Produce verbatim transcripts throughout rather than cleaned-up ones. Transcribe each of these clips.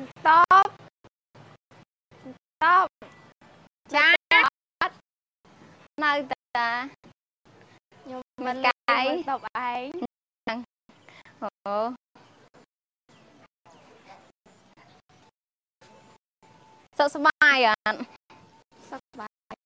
Top top Chá nơi ta nhưng mà mà cái tập ấy ồ sao sao mai à sắp bài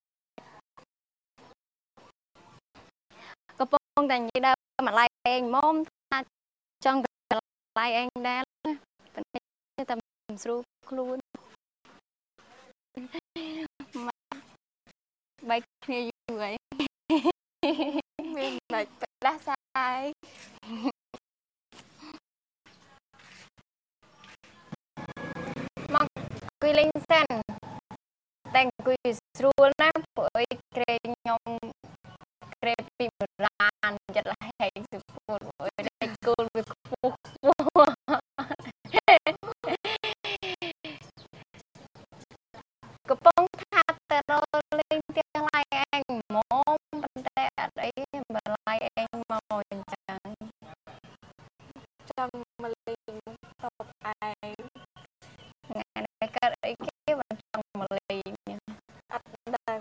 có phong thành gì đâu mà lại anh mom ta trong cái lại anh đã tầm ru luôn mà bài kia như vậy mình bạch đã sai mong quy linh senแต่งกุยสรูลนะเปิดเกรงยองเกรงปีบรานจะไล่สุดโอ้ยได้กูไปฟูฟูกระป๋องทาแต่เราเล่นเตียงไล่เองมองมันแต่อะไรมาไล่เองมาหมดจัง trong mà linh tập ấy งานในการไอ้เกี่ยวกับจังมาเลย ắt đằng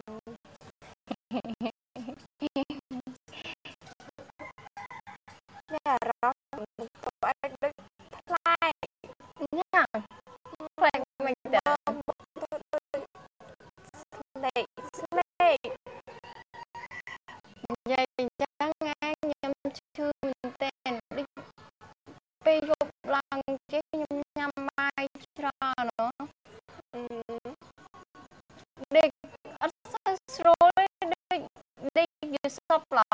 nhà rock tập ấy đức lại เนี่ยแปลกไม่เจอ slay slay ใหญ่จังงานยำชื่อเต้นไปยกลังเกี่ยมยำไม่ชราเนาะเด็กอัศสโรยเด็กเด็กอยู่สอบหล่อ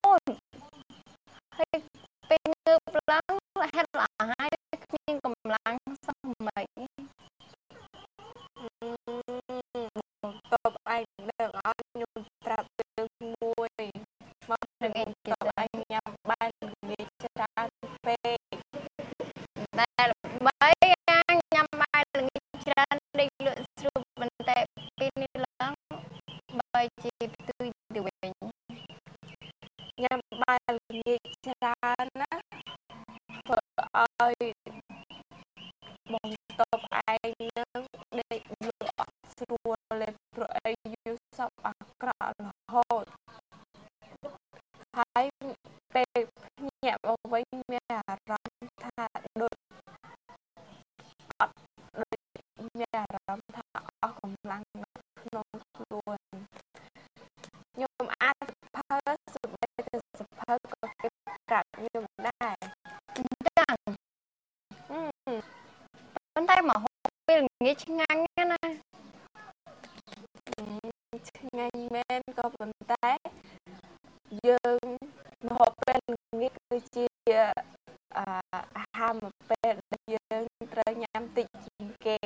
ให้เป็นเงือบลังให้หล่าให้มีกำลังสมัย tập anh được ăn nhung trap đường mùi mà đừng em tập anh nhằm ban nghề trà phê តែបីញ៉ាំបាយល្ងាចច្រើនដេកលក់ស្រួលប៉ុន្តែពេលនេះឡើងបើជាផ្ទុយទៅវិញ nhằm ban nghề trà ná vợ ơi bồng tập anh nâng để lựa sủa lên rồi yêu sắp ạc rõ là hồn thái bê nhẹ vào với mẹ rắm thả đôi ọt đôi mẹ rắm thả ọt cầm lăng nông luôn nhưng ai phá sự bây giờ sự phá có cái cảm như đây ចឹងប៉ុន្តែមកហូបពេលល្ងាចឆ្ងាញ់ណាស់ ngay men có vấn đề dương một bên nghĩ cứ chia à hai một bên dương trời nhắm tịch kề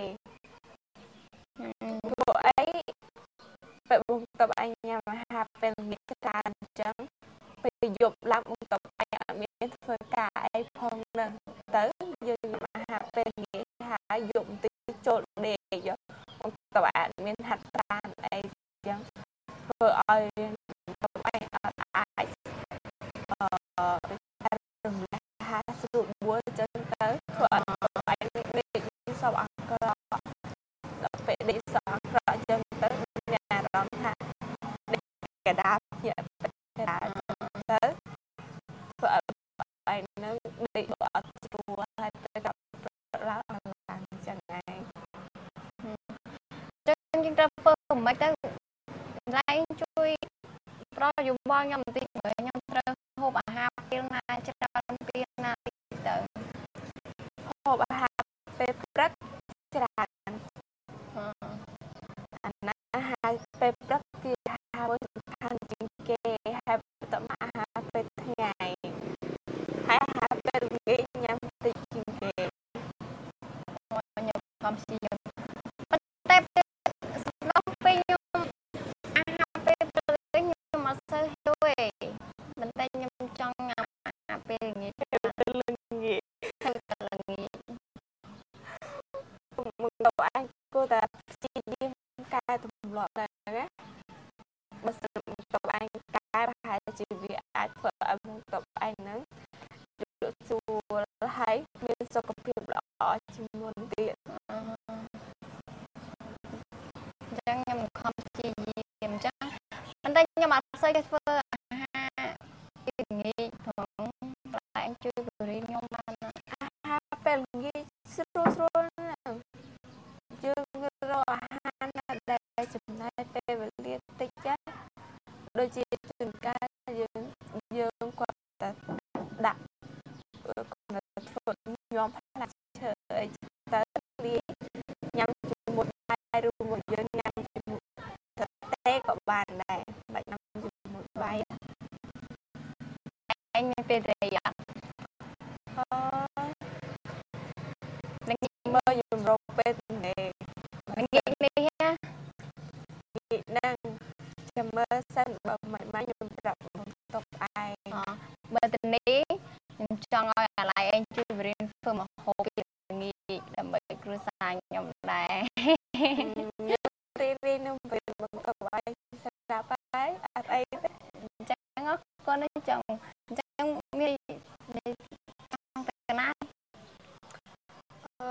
bộ ấy vậy buông tập anh nhằm hai bên nghĩ tràn trắng bị dục làm buông tập anh ở miền phơi cả ai phong lần tới dương mà hai bên nghĩ hạ dụng tí trộn đề cho tập anh miền hạt tràn ấy chẳng vợ ơi tập anh ở tại ờ đừng là sử búa chân tới vợ anh đi sau ăn cờ phải đi sau cờ chân tới nhà đón hạ đi cái đáp nhận cái đáp tới vợ anh nó đi bỏ chùa hay tới gặp lá làng chẳng ngày ចឹងយើងត្រូវធ្វើមិនទៅឡែងជួយប្រយោជន៍របស់ខ្ញុំបន្តិចមើលខ្ញុំត្រូវហូបអាហារពេលណាច្រើនពេលណាតិចទៅ hộp hạt phê rất tràn anh nói hai phê rất kia hai với hành trình kê hai tấm hai phê ngày hai hai phê nghĩ nhằm tình trình kê ខ្ញុំខំព្យាយាមប៉ុន្តែស្ដប់ពេលខ្ញុំអាហារពេលព្រឹកខ្ញុំអត់សូវហ៊ីវទេប៉ុន្តែខ្ញុំចង់ញ៉ាំអាហារពេលល្ងាចទៅលឹងងាយទៅល្ងាច một đầu anh cô ta chỉ đi cai tụm lọ này á bớt tập anh cai ba hai chỉ vì ai vợ một tập anh nữa được chùa thấy bên sau có phim lọ chỉ muốn tiền ជាយាមចឹងប៉ុន្តែខ្ញុំអត់សូវចេះធ្វើអាហារពីងាយផងតែអញជួយបរិញ្ញាខ្ញុំបានអាហារពេលល្ងាចស្រួលស្រួលយើងរកអាហារណាដែលចំណាយពេលវេលាតិចចាស់ដូចជាជួនកាលយើងយើងគាត់តែដាក់គាត់ធ្វើញោមផ្លាឈើអីទៅលាញ៉ាំជាមួយបាយឬមួយយើងញ៉ាំជាមួយទេក៏បានដែរបាច់ញ៉ាំជាមួយបាយអញមានពេលរយៈអឺនឹងមើលយើងរកពេលនេះនឹងងាកនេះណានឹងចាំមើលសិនបើមិនមកខ្ញុំប្រាប់បន្ទប់ឯងបើទៅនេះខ្ញុំចង់ឲ្យអាឡៃឯងជួយបរិញ្ញាធ្វើមកហូបពីងាយដើម្បីគ្រួសារខ្ញុំដែររីរីនឹងពេលបន្ទប់ឯងស្រាប់ហើយអត់អីទេអញ្ចឹងគាត់នឹងចង់អញ្ចឹងមានទៅណាអឺ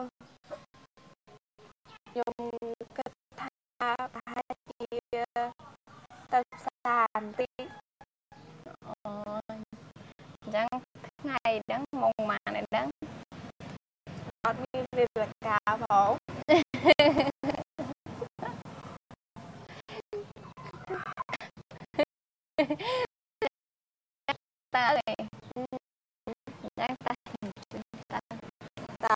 ខ្ញុំគិតថាប្រហែលជាទៅផ្សារបន្តិចអូអញ្ចឹងថ្ងៃហ្នឹងម៉ោងម៉ានឯហ្នឹងអត់មាននាឡិកាផងតើអីយ៉ាងតាតាតា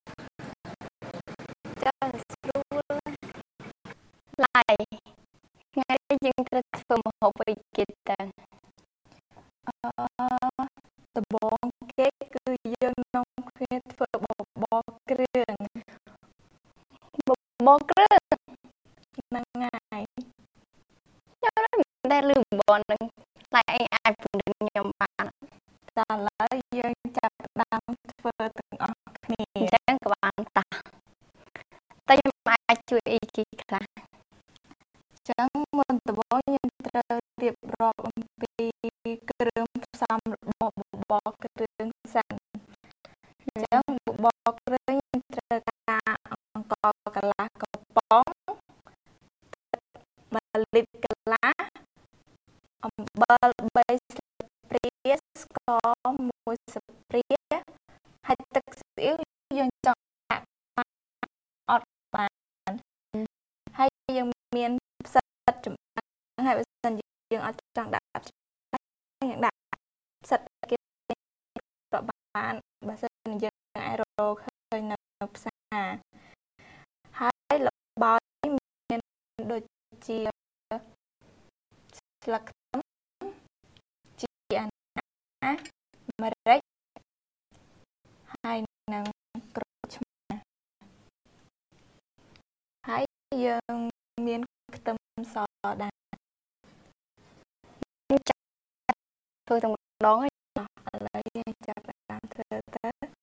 ចាស្រួលឡាយថ្ងៃនេះយើងត្រូវធ្វើម្ហូបអីគេតើអឺដំបូងគេគឺយើងនាំគ្នាធ្វើបបរគ្រឿងបបរគ្រឿងហ្នឹងហើយខ្ញុំមិនដែលលឺបបរនឹងតែឯងអាចពង្រឹងខ្ញុំបានតែឥឡូវយើងចាប់ផ្ដើមធ្វើទាំងអស់គ្នាអញ្ចឹងក៏បានតាតែខ្ញុំអាចជួយអីគេខ្លះអញ្ចឹងមុនដំបូងយើងត្រូវរៀបរាប់អំពីគ្រឿងផ្សំរបស់បបរគ្រឿងសិនអញ្ចឹងបបរគ្រឿងយើងត្រូវការអង្ករកន្លះកំប៉ុងមួយលីត្រកន្លះអំបិលបីស្លាបព្រាស្ករមួយស្លាបព្រាហើយទឹកស៊ីអ៊ីវយើងចង់ដាក់អត់បានហើយយើងមានផ្សិតចម្បាំងហើយបើសិនយើងអត់ចង់ដាក់យើងដាក់ផ្សិតគេក៏បានបើសិនយើងអាចរកឃើញនៅផ្សារហើយលបាយមានដូចជាស្លឹកខ្ទឹមជីអាណាម្រេចហើយនឹងក្រូចឆ្មាហើយយើងមានខ្ទឹមសដែរចាក់ធ្វើទាំងម្ដងហើយឥឡូវយើងចាប់